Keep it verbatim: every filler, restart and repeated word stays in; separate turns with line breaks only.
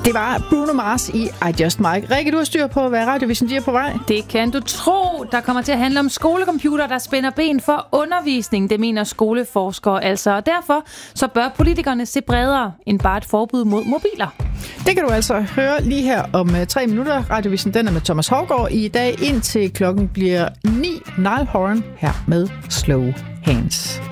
Det var Bruno Mars i I Just Might. Rikke, du har styr på, hvad Radioavisen er på vej.
Det kan du tro. Der kommer til at handle om skolecomputer, der spænder ben for undervisning. Det mener skoleforskere altså. Og derfor så bør politikerne se bredere end bare et forbud mod mobiler.
Det kan du altså høre lige her om uh, tre minutter. Radioavisen den er med Thomas Haugaard i dag, indtil klokken bliver ni. Niall Horan her med Slow Hands.